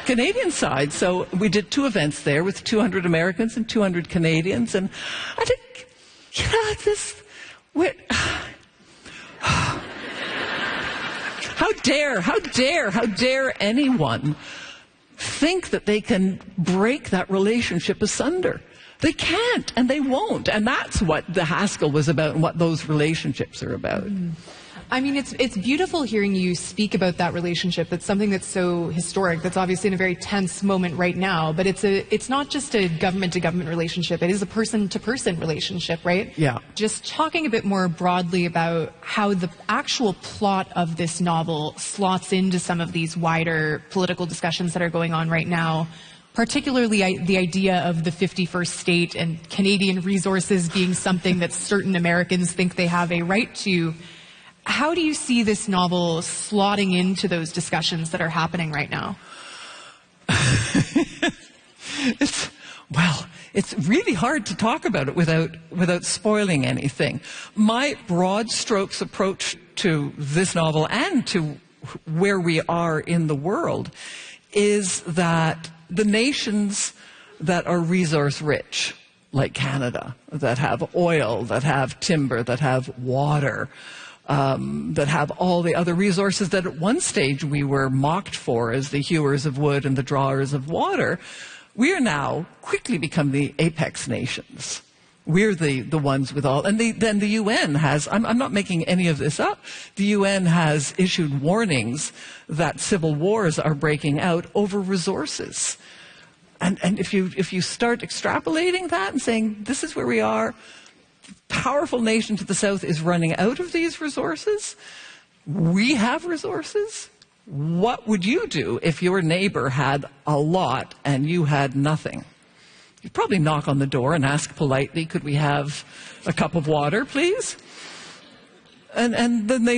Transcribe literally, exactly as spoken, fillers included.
Canadian side. So we did two events there with two hundred Americans and two hundred Canadians. And I think, you know, this, we're, how dare, how dare, how dare anyone think that they can break that relationship asunder? They can't, and they won't. And that's what the Haskell was about and what those relationships are about. Mm. I mean, it's it's beautiful hearing you speak about that relationship. That's something that's so historic, that's obviously in a very tense moment right now, but it's a it's not just a government-to-government relationship. It is a person-to-person relationship, right? Yeah. Just talking a bit more broadly about how the actual plot of this novel slots into some of these wider political discussions that are going on right now, particularly I, the idea of the fifty-first state and Canadian resources being something that certain Americans think they have a right to. How do you see this novel slotting into those discussions that are happening right now? It's, well, it's really hard to talk about it without, without spoiling anything. My broad strokes approach to this novel and to where we are in the world is that the nations that are resource rich, like Canada, that have oil, that have timber, that have water, Um, that have all the other resources that at one stage we were mocked for as the hewers of wood and the drawers of water, we are now quickly become the apex nations. We're the, the ones with all, and the, then the U N has, I'm, I'm not making any of this up, the U N has issued warnings that civil wars are breaking out over resources. And, and if you, if you start extrapolating that and saying, this is where we are, powerful nation to the south is running out of these resources. We have resources. What would you do if your neighbor had a lot and you had nothing? You'd probably knock on the door and ask politely, could we have a cup of water, please? And, and then they